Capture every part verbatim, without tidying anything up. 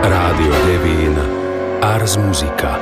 Rádio Devín, Ars Musica.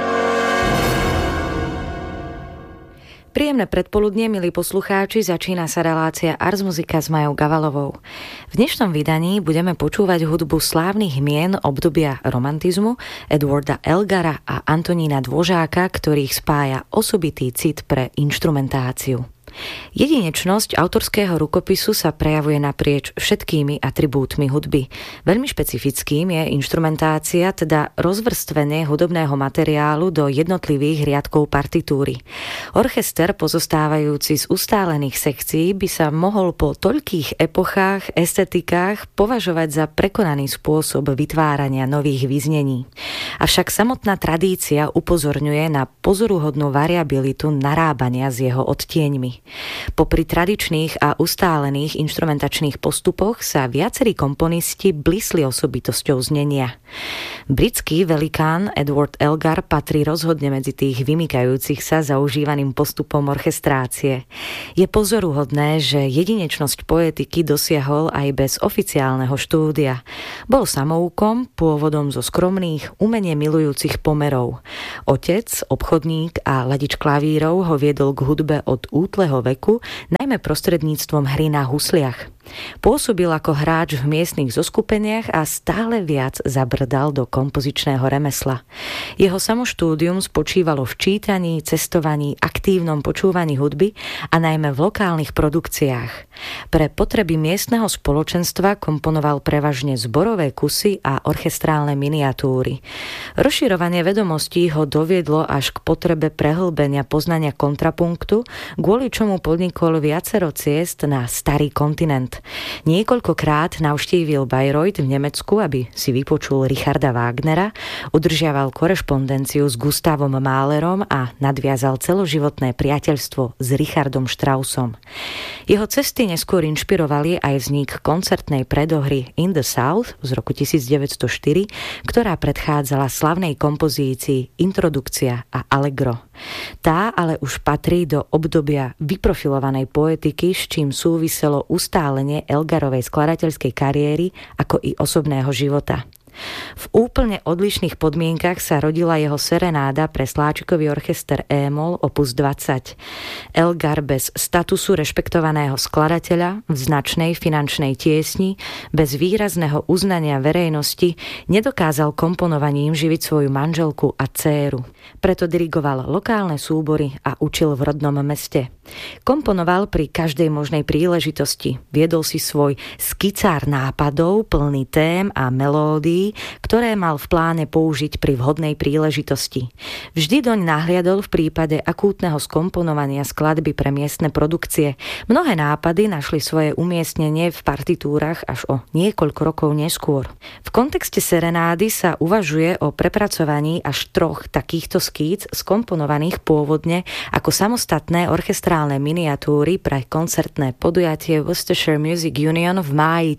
Príjemné predpoludnie, milí poslucháči, začína sa relácia Ars Musica s Majou Gavalovou. V dnešnom vydaní budeme počúvať hudbu slávnych mien obdobia romantizmu Edwarda Elgara a Antonína Dvořáka, ktorých spája osobitý cit pre inštrumentáciu. Jedinečnosť autorského rukopisu sa prejavuje naprieč všetkými atribútmi hudby. Veľmi špecifickým je inštrumentácia, teda rozvrstvenie hudobného materiálu do jednotlivých riadkov partitúry. Orchester pozostávajúci z ustálených sekcií by sa mohol po toľkých epochách, estetikách považovať za prekonaný spôsob vytvárania nových vyznení. Avšak samotná tradícia upozorňuje na pozoruhodnú variabilitu narábania s jeho odtieňmi. Popri tradičných a ustálených inštrumentačných postupoch sa viacerí komponisti blísli osobitosťou znenia. Britský velikán Edward Elgar patrí rozhodne medzi tých vymykajúcich sa zaužívaným postupom orchestrácie. Je pozoruhodné, že jedinečnosť poetiky dosiahol aj bez oficiálneho štúdia. Bol samoukom, pôvodom zo skromných, umenie milujúcich pomerov. Otec, obchodník a ladič klavírov ho viedol k hudbe od útleho veku, najmä prostredníctvom hry na husliach. Pôsobil ako hráč v miestnych zoskupeniach a stále viac zabrdal do kompozičného remesla. Jeho samoštúdium spočívalo v čítaní, cestovaní, aktívnom počúvaní hudby a najmä v lokálnych produkciách. Pre potreby miestneho spoločenstva komponoval prevažne zborové kusy a orchestrálne miniatúry. Rozširovanie vedomostí ho doviedlo až k potrebe prehlbenia poznania kontrapunktu, kvôli čomu podnikol viacero ciest na starý kontinent. Niekoľkokrát navštívil Bayreuth v Nemecku, aby si vypočul Richarda Wagnera, udržiaval korešpondenciu s Gustavom Mahlerom a nadviazal celoživotné priateľstvo s Richardom Straussom. Jeho cesty neskôr inšpirovali aj vznik koncertnej predohry In the South z roku devätnásťstoštyri, ktorá predchádzala slavnej kompozícii Introdukcia a Allegro. Tá ale už patrí do obdobia vyprofilovanej poetiky, s čím súviselo ustálenie Elgarovej skladateľskej kariéry ako i osobného života. V úplne odlišných podmienkach sa rodila jeho serenáda pre sláčikový orchester E-moll opus dvadsať. Elgar bez statusu rešpektovaného skladateľa, v značnej finančnej tiesni, bez výrazného uznania verejnosti nedokázal komponovaním živiť svoju manželku a dcéru. Preto dirigoval lokálne súbory a učil v rodnom meste. Komponoval pri každej možnej príležitosti. Viedol si svoj skicár nápadov plný tém a melódií, ktoré mal v pláne použiť pri vhodnej príležitosti. Vždy doň nahliadol v prípade akútneho skomponovania skladby pre miestne produkcie. Mnohé nápady našli svoje umiestnenie v partitúrach až o niekoľko rokov neskôr. V kontexte serenády sa uvažuje o prepracovaní až troch takýchto skíc skomponovaných pôvodne ako samostatné orchestrálne miniatúry pre koncertné podujatie Worcestershire Music Union v máji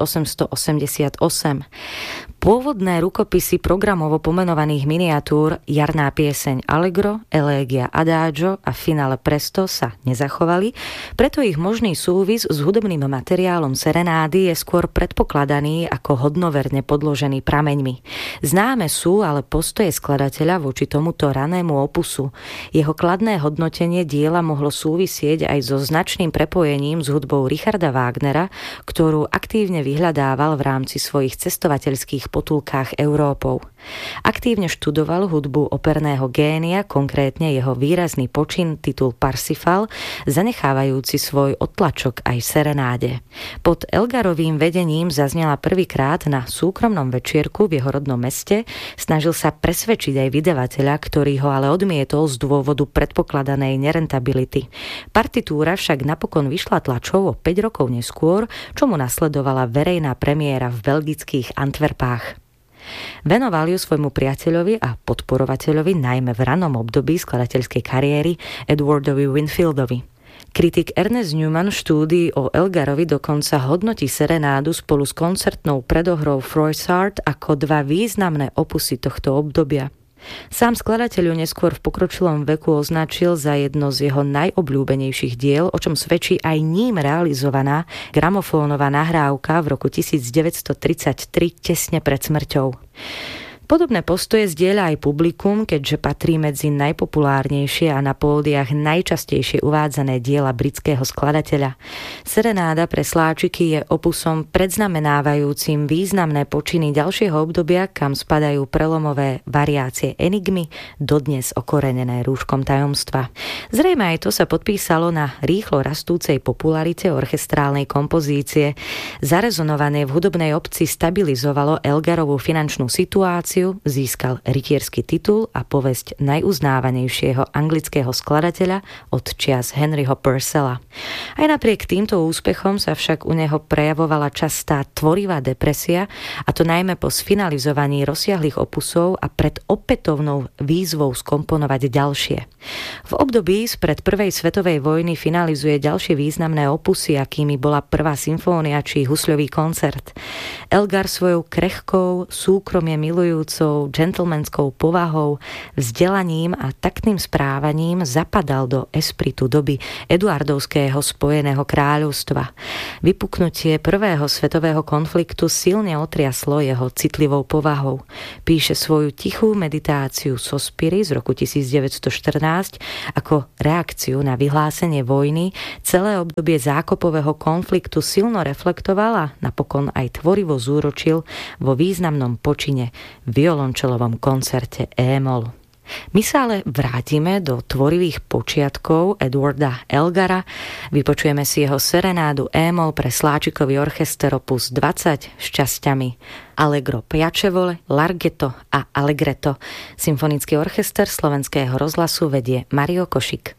tisícosemstoosemdesiatosem. Pôvodné rukopisy programovo pomenovaných miniatúr Jarná pieseň Allegro, Elégia Adagio a Finale Presto sa nezachovali, preto ich možný súvis s hudobným materiálom serenády je skôr predpokladaný ako hodnoverne podložený prameňmi. Známe sú ale postoje skladateľa voči tomuto ranému opusu. Jeho kladné hodnotenie diela mohlo súvisieť aj so značným prepojením s hudbou Richarda Wagnera, ktorú aktívne vyhľadával v rámci svojich cestovateľských potulkách Európou. Aktívne študoval hudbu operného génia, konkrétne jeho výrazný počin titul Parsifal, zanechávajúci svoj odtlačok aj v serenáde. Pod Elgarovým vedením zaznela prvýkrát na súkromnom večierku v jeho rodnom meste, snažil sa presvedčiť aj vydavateľa, ktorý ho ale odmietol z dôvodu predpokladanej nerentability. Partitúra však napokon vyšla tlačou o päť rokov neskôr, čomu nasledovala verejná premiéra v belgických Antwerpách. Venoval ju svojmu priateľovi a podporovateľovi najmä v ranom období skladateľskej kariéry Edwardovi Winfieldovi. Kritik Ernest Newman v štúdii o Elgarovi dokonca hodnotí serenádu spolu s koncertnou predohrou Froissart ako dva významné opusy tohto obdobia. Sám skladateľ ju neskôr v pokročilom veku označil za jedno z jeho najobľúbenejších diel, o čom svedčí aj ním realizovaná gramofónová nahrávka v roku devätnásťstotridsaťtri tesne pred smrťou. Podobné postoje zdieľa aj publikum, keďže patrí medzi najpopulárnejšie a na pódiach najčastejšie uvádzané diela britského skladateľa. Serenáda pre sláčiky je opusom predznamenávajúcim významné počiny ďalšieho obdobia, kam spadajú prelomové variácie Enigmy, dodnes okorenené rúškom tajomstva. Zrejme aj to sa podpísalo na rýchlo rastúcej popularite orchestrálnej kompozície. Zarezonované v hudobnej obci stabilizovalo Elgarovú finančnú situáciu, získal rytierský titul a povesť najuznávanejšieho anglického skladateľa od čias Henryho Purcella. Aj napriek týmto úspechom sa však u neho prejavovala častá tvorivá depresia, a to najmä po sfinalizovaní rozsiahlych opusov a pred opätovnou výzvou skomponovať ďalšie. V období spred prvej svetovej vojny finalizuje ďalšie významné opusy, akými bola prvá symfónia či husľový koncert. Elgar svojou krehkou, súkromie milujúcou, gentlemanskou povahou, vzdelaním a taktným správaním zapadal do espritu doby eduardovského Spojeného kráľovstva. Vypuknutie prvého svetového konfliktu silne otriaslo jeho citlivou povahou. Píše svoju tichú meditáciu Sospiry z roku devätnásťstoštrnásť ako reakciu na vyhlásenie vojny. Celé obdobie zákopového konfliktu silno reflektoval a napokon aj tvorivo zúročil vo významnom počine violončelovom koncerte E-mol. My sa ale vrátime do tvorivých počiatkov Edwarda Elgara. Vypočujeme si jeho serenádu E-mol pre sláčikový orchester opus dvadsať s časťami Allegro piacevole, Larghetto a Allegretto. Symfonický orchester Slovenského rozhlasu vedie Mario Košik.